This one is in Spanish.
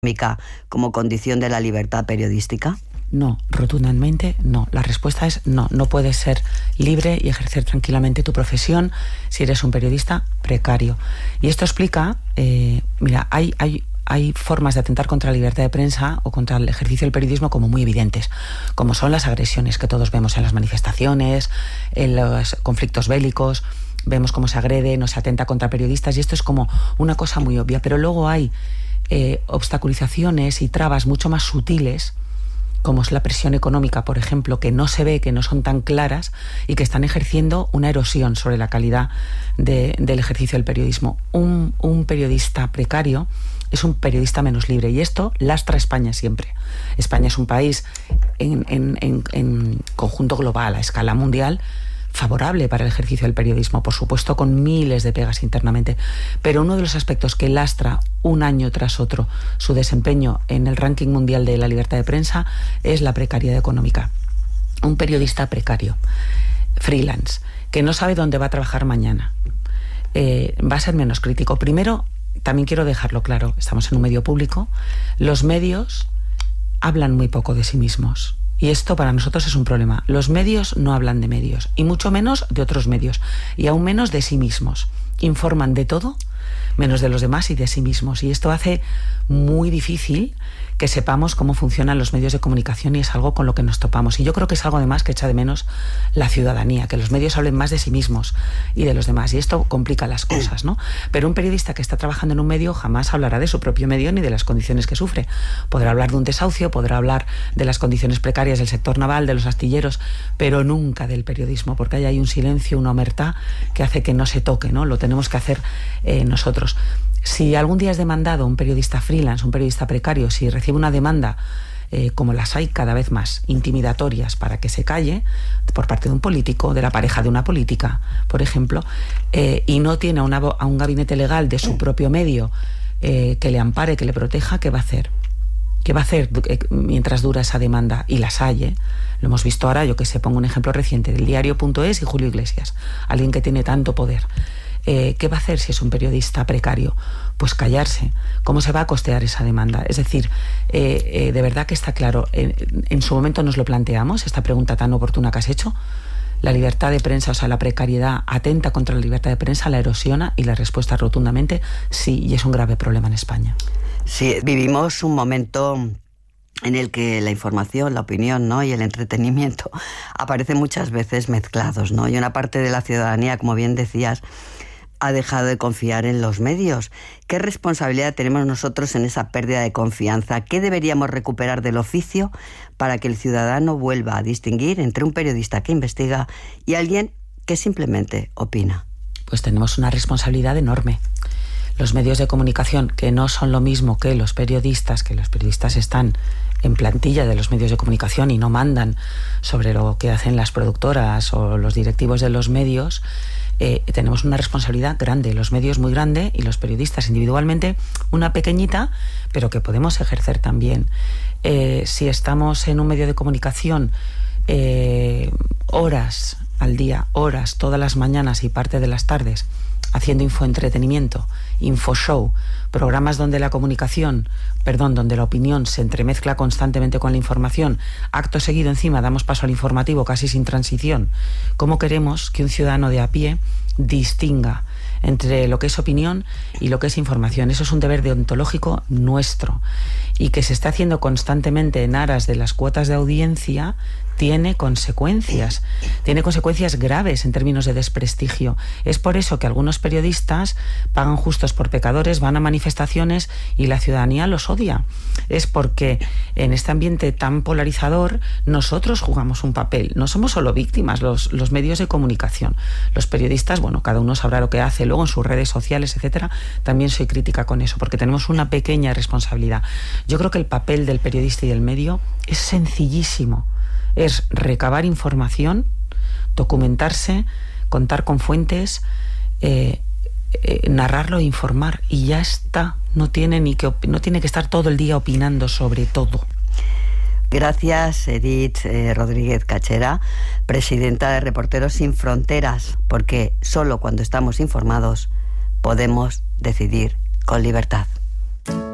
como condición de la libertad periodística? No, rotundamente no. La respuesta es no. No puedes ser libre y ejercer tranquilamente tu profesión si eres un periodista precario. Y esto explica, hay formas de atentar contra la libertad de prensa o contra el ejercicio del periodismo como muy evidentes, como son las agresiones que todos vemos en las manifestaciones, en los conflictos bélicos. Vemos cómo se agrede, no se atenta contra periodistas, y esto es como una cosa muy obvia. Pero luego hay obstaculizaciones y trabas mucho más sutiles, como es la presión económica, por ejemplo, que no se ve, que no son tan claras y que están ejerciendo una erosión sobre la calidad del ejercicio del periodismo. Un periodista precario es un periodista menos libre, y esto lastra a España siempre. España es un país en conjunto global, a escala mundial, favorable para el ejercicio del periodismo, por supuesto con miles de pegas internamente, pero uno de los aspectos que lastra un año tras otro su desempeño en el ranking mundial de la libertad de prensa es la precariedad económica. Un periodista precario, freelance, que no sabe dónde va a trabajar mañana, va a ser menos crítico. Primero, también quiero dejarlo claro, estamos en un medio público, los medios hablan muy poco de sí mismos. Y esto para nosotros es un problema. Los medios no hablan de medios, y mucho menos de otros medios, y aún menos de sí mismos. Informan de todo, menos de los demás y de sí mismos. Y esto hace muy difícil que sepamos cómo funcionan los medios de comunicación, y es algo con lo que nos topamos. Y yo creo que es algo además que echa de menos la ciudadanía, que los medios hablen más de sí mismos y de los demás. Y esto complica las cosas, ¿no? Pero un periodista que está trabajando en un medio jamás hablará de su propio medio ni de las condiciones que sufre. Podrá hablar de un desahucio, podrá hablar de las condiciones precarias del sector naval, de los astilleros, pero nunca del periodismo, porque ahí hay un silencio, una omertá que hace que no se toque, ¿no? Lo tenemos que hacer nosotros. Si algún día es demandado un periodista freelance, un periodista precario, si recibe una demanda, como las hay cada vez más, intimidatorias para que se calle, por parte de un político, de la pareja de una política, por ejemplo, y no tiene a un gabinete legal de su propio medio que le ampare, que le proteja, ¿qué va a hacer? ¿Qué va a hacer mientras dura esa demanda? Y las hay, ¿eh? Lo hemos visto ahora, yo que sé, pongo un ejemplo reciente, del diario.es y Julio Iglesias, alguien que tiene tanto poder. ¿Qué va a hacer si es un periodista precario? Pues callarse. ¿Cómo se va a costear esa demanda? Es decir, de verdad que está claro, en su momento nos lo planteamos, esta pregunta tan oportuna que has hecho. La libertad de prensa, o sea, la precariedad atenta contra la libertad de prensa, la erosiona, y la respuesta rotundamente sí, y es un grave problema en España. Sí, vivimos un momento en el que la información, la opinión, ¿no?, y el entretenimiento aparecen muchas veces mezclados, ¿no? Y una parte de la ciudadanía, como bien decías, ha dejado de confiar en los medios. ¿Qué responsabilidad tenemos nosotros en esa pérdida de confianza? ¿Qué deberíamos recuperar del oficio para que el ciudadano vuelva a distinguir entre un periodista que investiga y alguien que simplemente opina? Pues tenemos una responsabilidad enorme. Los medios de comunicación, que no son lo mismo que los periodistas están en plantilla de los medios de comunicación y no mandan sobre lo que hacen las productoras o los directivos de los medios, tenemos una responsabilidad grande, los medios muy grande y los periodistas individualmente una pequeñita, pero que podemos ejercer también. Si estamos en un medio de comunicación horas al día, horas todas las mañanas y parte de las tardes, haciendo infoentretenimiento, infoshow, programas donde la opinión se entremezcla constantemente con la información, acto seguido encima damos paso al informativo casi sin transición. ¿Cómo queremos que un ciudadano de a pie distinga entre lo que es opinión y lo que es información? Eso es un deber deontológico nuestro, y que se está haciendo constantemente en aras de las cuotas de audiencia tiene consecuencias graves en términos de desprestigio. Es por eso que algunos periodistas pagan justos por pecadores, van a manifestaciones y la ciudadanía los odia. Es porque en este ambiente tan polarizador nosotros jugamos un papel. No somos solo víctimas los medios de comunicación. Los periodistas, bueno, cada uno sabrá lo que hace luego en sus redes sociales, etcétera. También soy crítica con eso, porque tenemos una pequeña responsabilidad. Yo creo que el papel del periodista y del medio es sencillísimo. Es recabar información, documentarse, contar con fuentes, narrarlo e informar, y ya está. No tiene que estar todo el día opinando sobre todo. Gracias, Edith Rodríguez Cachera, presidenta de Reporteros Sin Fronteras, porque solo cuando estamos informados podemos decidir con libertad.